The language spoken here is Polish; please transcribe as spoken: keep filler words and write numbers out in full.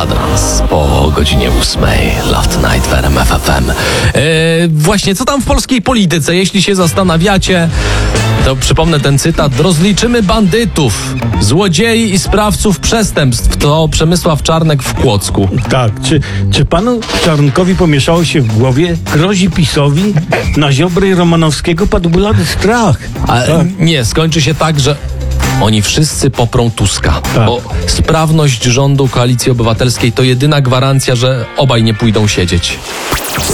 kwadrans po godzinie ósmej. Love Tonight w R M F F M. Eee, właśnie, co tam w polskiej polityce? Jeśli się zastanawiacie, to przypomnę ten cytat. Rozliczymy bandytów, złodziei i sprawców przestępstw. To Przemysław Czarnek w Kłodzku. Tak, czy, czy panu Czarnkowi pomieszało się w głowie? Grozi PiS-owi? Na Ziobry i Romanowskiego padł blady strach. Ale Tak. nie, skończy się tak, że oni wszyscy poprą Tuska. Tak. Bo sprawność rządu Koalicji Obywatelskiej to jedyna gwarancja, że obaj nie pójdą siedzieć.